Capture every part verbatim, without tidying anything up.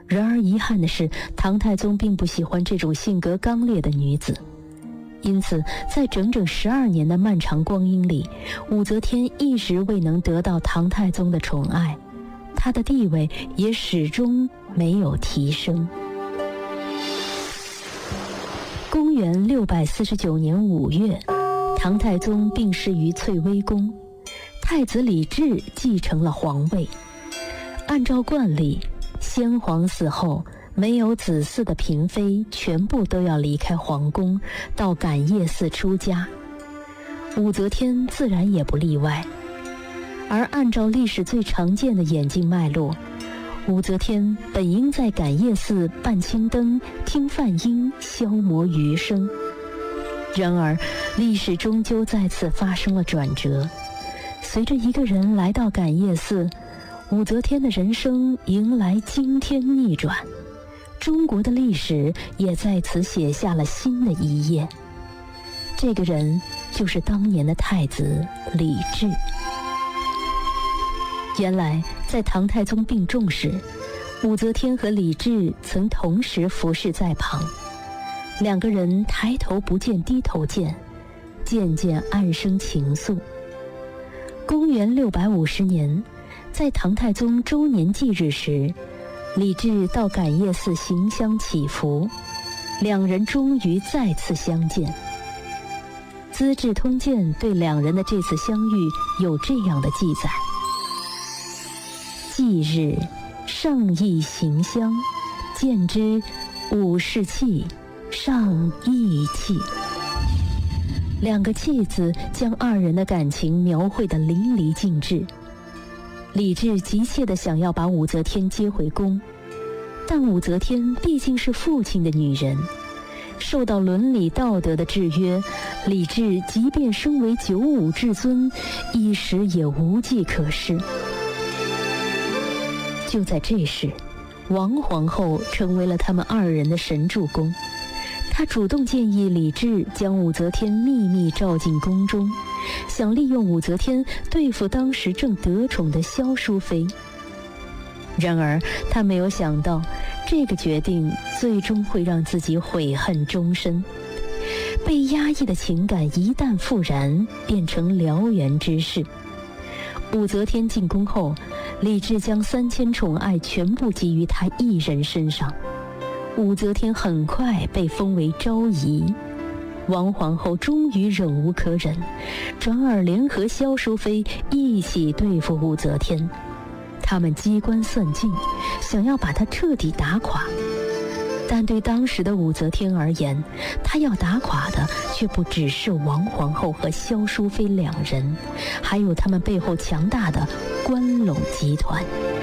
然而遗憾的是，唐太宗并不喜欢这种性格刚烈的女子，因此在整整十二年的漫长光阴里，武则天一直未能得到唐太宗的宠爱，她的地位也始终没有提升。公元六百四十九年五月，唐太宗病逝于翠微宫，太子李治继承了皇位。按照惯例，先皇死后，没有子嗣的嫔妃全部都要离开皇宫，到感业寺出家。武则天自然也不例外。而按照历史最常见的演进脉络，武则天本应在感业寺办青灯、听梵音，消磨余生。然而，历史终究再次发生了转折。随着一个人来到感业寺，武则天的人生迎来惊天逆转，中国的历史也在此写下了新的一页。这个人就是当年的太子李治。原来，在唐太宗病重时，武则天和李治曾同时服侍在旁，两个人抬头不见低头见，渐渐暗生情愫。公元六百五十年，在唐太宗周年忌日时，李治到感业寺行香祈福，两人终于再次相见。《资治通鉴》对两人的这次相遇有这样的记载：忌日，上意行香，见之，武士气，上意气。两个气字将二人的感情描绘得淋漓尽致。李治急切地想要把武则天接回宫，但武则天毕竟是父亲的女人，受到伦理道德的制约，李治即便身为九五至尊，一时也无计可施。就在这时，王皇后成为了他们二人的神助攻。她主动建议李治将武则天秘密召进宫中，想利用武则天对付当时正得宠的萧淑妃。然而，她没有想到，这个决定最终会让自己悔恨终身。被压抑的情感一旦复燃，变成燎原之势。武则天进宫后，李治将三千宠爱全部给予她一人身上。武则天很快被封为昭仪，王皇后终于忍无可忍，转而联合萧淑妃一起对付武则天。他们机关算尽，想要把她彻底打垮。但对当时的武则天而言，她要打垮的却不只是王皇后和萧淑妃两人，还有他们背后强大的关陇集团。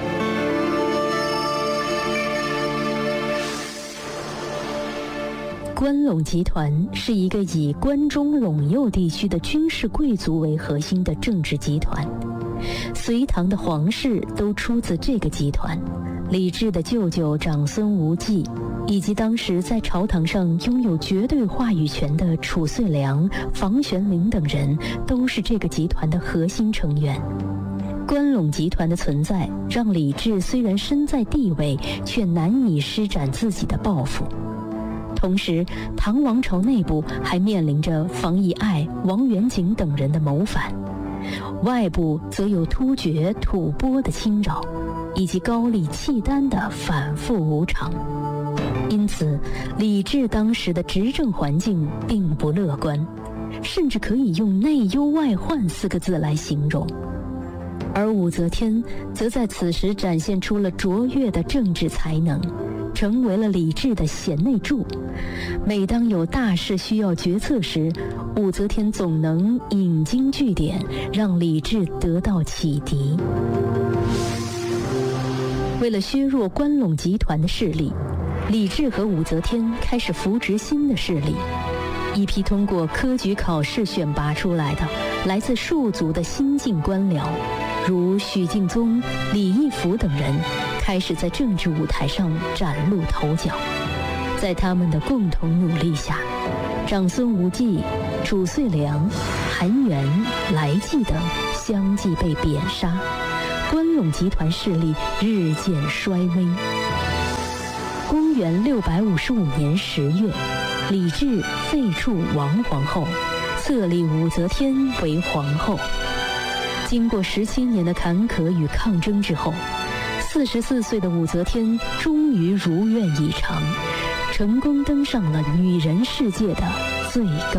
关陇集团是一个以关中陇右地区的军事贵族为核心的政治集团，隋唐的皇室都出自这个集团。李治的舅舅长孙无忌，以及当时在朝堂上拥有绝对话语权的褚遂良、房玄龄等人，都是这个集团的核心成员。关陇集团的存在，让李治虽然身在地位，却难以施展自己的抱负。同时，唐王朝内部还面临着房遗爱、王元景等人的谋反，外部则有突厥、吐蕃的侵扰，以及高丽、契丹的反复无常。因此，李治当时的执政环境并不乐观，甚至可以用内忧外患四个字来形容。而武则天则在此时展现出了卓越的政治才能，成为了李治的贤内助。每当有大事需要决策时，武则天总能引经据典，让李治得到启迪。为了削弱关陇集团的势力，李治和武则天开始扶植新的势力。一批通过科举考试选拔出来的来自庶族的新晋官僚，如许敬宗、李义府等人，开始在政治舞台上崭露头角。在他们的共同努力下，长孙无忌、褚遂良、韩元、来济等相继被贬杀，关陇集团势力日渐衰微。 元六百五十五年十月，李治废黜王皇后，册立武则天为皇后。经过十七年的坎坷与抗争之后，四十四岁的武则天终于如愿以偿，成功登上了女人世界的最高